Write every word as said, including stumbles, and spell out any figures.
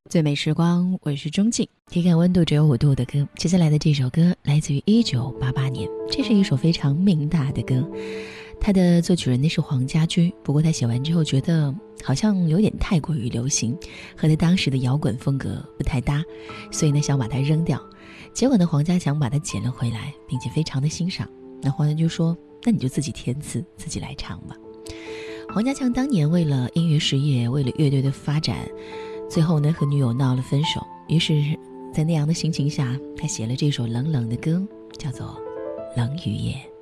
最美时光，我是钟静。体感温度只有五度的歌，接下来的这首歌来自于一九八八年，这是一首非常命大的歌。他的作曲人呢是黄家驹，不过他写完之后觉得好像有点太过于流行，和他当时的摇滚风格不太搭，所以呢想把它扔掉。结果呢黄家强把它捡了回来，并且非常的欣赏。那黄家驹说，那你就自己填词自己来唱吧。黄家强当年为了音乐事业，为了乐队的发展，最后呢和女友闹了分手，于是在那样的心情下，他写了这首冷冷的歌，叫做《冷雨夜》。